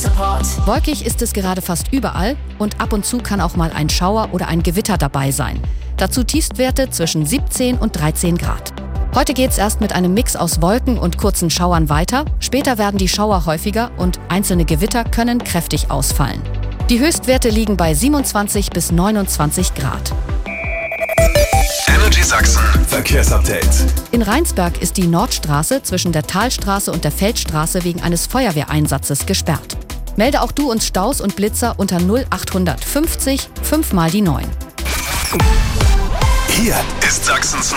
Support. Wolkig ist es gerade fast überall und ab und zu kann auch mal ein Schauer oder ein Gewitter dabei sein. Dazu Tiefstwerte zwischen 17 und 13 Grad. Heute geht's erst mit einem Mix aus Wolken und kurzen Schauern weiter. Später werden die Schauer häufiger und einzelne Gewitter können kräftig ausfallen. Die Höchstwerte liegen bei 27 bis 29 Grad. Energy Sachsen Verkehrsupdate. In Rheinsberg ist die Nordstraße zwischen der Talstraße und der Feldstraße wegen eines Feuerwehreinsatzes gesperrt. Melde auch du uns Staus und Blitzer unter 0850 5 mal die 9. Hier ist Sachsens